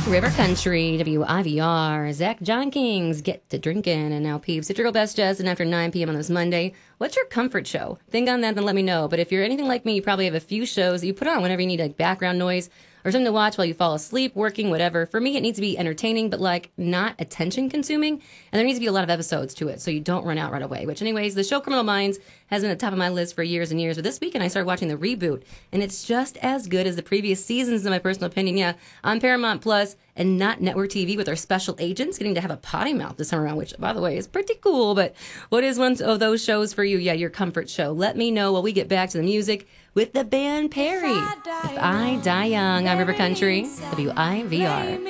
River Country, WIVR, Zach John Kings, Get to Drinking, and now Peeps. It's your girl Best Jess, and after 9 p.m. on this Monday, what's your comfort show? Think on that, then let me know. But if you're anything like me, you probably have a few shows that you put on whenever you need like background noise or something to watch while you fall asleep, working, whatever. For me, it needs to be entertaining, but like not attention consuming. And there needs to be a lot of episodes to it so you don't run out right away. Which anyways, the show Criminal Minds has been at the top of my list for years and years. But this weekend I started watching the reboot, and it's just as good as the previous seasons in my personal opinion. Yeah, on Paramount Plus and not network TV with our special agents getting to have a potty mouth this time around, which, by the way, is pretty cool. But what is one of those shows for you? Yeah, your comfort show. Let me know while we get back to the music with the band Perry. If I Die Young on River Country, WIVR.